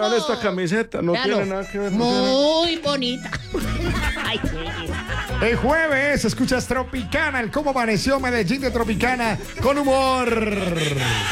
vean esta camiseta, no Véalo. tiene nada que ver. no tiene nada- Muy bonita. Ay, sí. El jueves escuchas Tropicana, el cómo amaneció Medellín de Tropicana con humor.